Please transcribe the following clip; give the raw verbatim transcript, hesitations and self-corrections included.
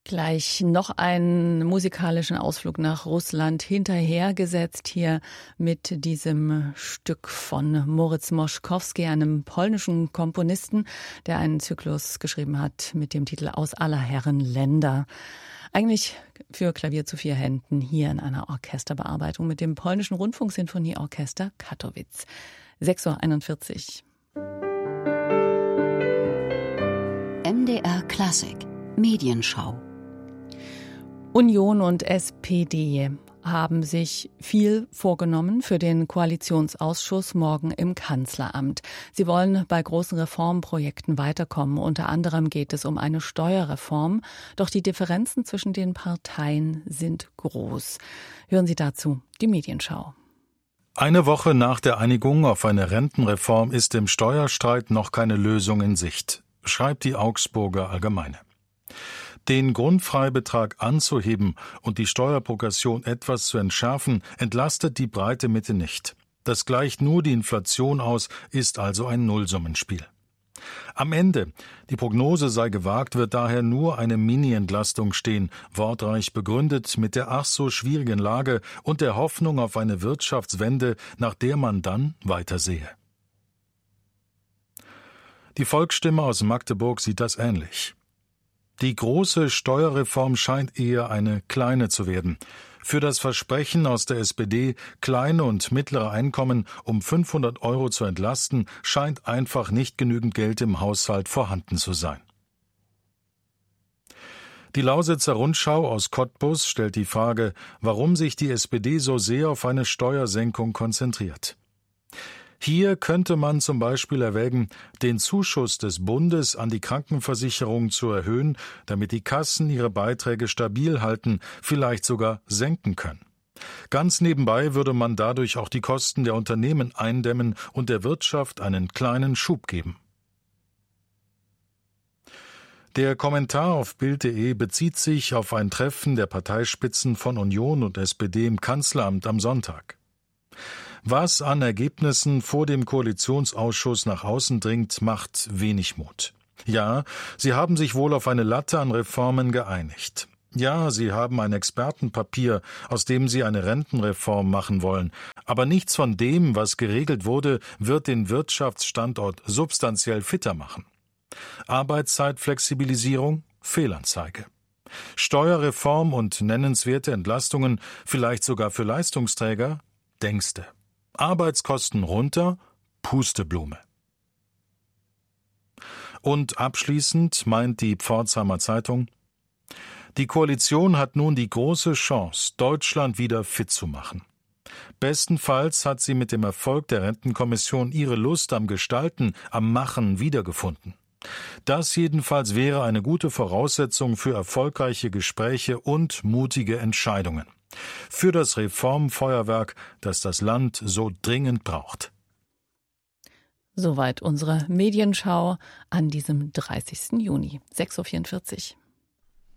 Gleich noch einen musikalischen Ausflug nach Russland hinterhergesetzt, hier mit diesem Stück von Moritz Moszkowski, einem polnischen Komponisten, der einen Zyklus geschrieben hat mit dem Titel Aus aller Herren Länder. Eigentlich für Klavier zu vier Händen, hier in einer Orchesterbearbeitung mit dem polnischen Rundfunksinfonieorchester Katowice. sechs Uhr einundvierzig. M D R Klassik Medienschau. Union und S P D haben sich viel vorgenommen für den Koalitionsausschuss morgen im Kanzleramt. Sie wollen bei großen Reformprojekten weiterkommen. Unter anderem geht es um eine Steuerreform. Doch die Differenzen zwischen den Parteien sind groß. Hören Sie dazu die Medienschau. Eine Woche nach der Einigung auf eine Rentenreform ist im Steuerstreit noch keine Lösung in Sicht, schreibt die Augsburger Allgemeine. Den Grundfreibetrag anzuheben und die Steuerprogression etwas zu entschärfen, entlastet die breite Mitte nicht. Das gleicht nur die Inflation aus, ist also ein Nullsummenspiel. Am Ende, die Prognose sei gewagt, wird daher nur eine Mini-Entlastung stehen, wortreich begründet mit der ach so schwierigen Lage und der Hoffnung auf eine Wirtschaftswende, nach der man dann weitersehe. Die Volksstimme aus Magdeburg sieht das ähnlich. Die große Steuerreform scheint eher eine kleine zu werden. Für das Versprechen aus der S P D, kleine und mittlere Einkommen um fünfhundert Euro zu entlasten, scheint einfach nicht genügend Geld im Haushalt vorhanden zu sein. Die Lausitzer Rundschau aus Cottbus stellt die Frage, warum sich die S P D so sehr auf eine Steuersenkung konzentriert. Hier könnte man zum Beispiel erwägen, den Zuschuss des Bundes an die Krankenversicherung zu erhöhen, damit die Kassen ihre Beiträge stabil halten, vielleicht sogar senken können. Ganz nebenbei würde man dadurch auch die Kosten der Unternehmen eindämmen und der Wirtschaft einen kleinen Schub geben. Der Kommentar auf Bild punkt de bezieht sich auf ein Treffen der Parteispitzen von Union und S P D im Kanzleramt am Sonntag. Was an Ergebnissen vor dem Koalitionsausschuss nach außen dringt, macht wenig Mut. Ja, sie haben sich wohl auf eine Latte an Reformen geeinigt. Ja, sie haben ein Expertenpapier, aus dem sie eine Rentenreform machen wollen. Aber nichts von dem, was geregelt wurde, wird den Wirtschaftsstandort substanziell fitter machen. Arbeitszeitflexibilisierung, Fehlanzeige. Steuerreform und nennenswerte Entlastungen, vielleicht sogar für Leistungsträger, denkste. Arbeitskosten runter, Pusteblume. Und abschließend meint die Pforzheimer Zeitung, die Koalition hat nun die große Chance, Deutschland wieder fit zu machen. Bestenfalls hat sie mit dem Erfolg der Rentenkommission ihre Lust am Gestalten, am Machen wiedergefunden. Das jedenfalls wäre eine gute Voraussetzung für erfolgreiche Gespräche und mutige Entscheidungen. Für das Reformfeuerwerk, das das Land so dringend braucht. Soweit unsere Medienschau an diesem dreißigsten Juni. sechs Uhr vierundvierzig.